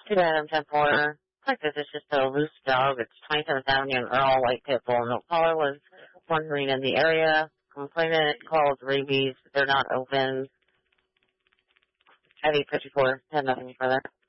Good Adam 10-4. Like this is just a loose dog. It's 27th Avenue and Earl, white pit bull. No caller was wandering in the area. Complainant called rabies. They're not open. Heavy 54. Had nothing further.